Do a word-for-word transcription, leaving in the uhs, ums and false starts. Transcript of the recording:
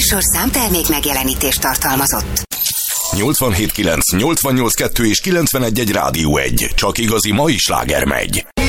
műsor számtermék megjelenítést tartalmazott. nyolcvanhét kilenc, nyolcvannyolc kettő és kilencvenegy egy Rádió egy. Csak igazi mai sláger megy.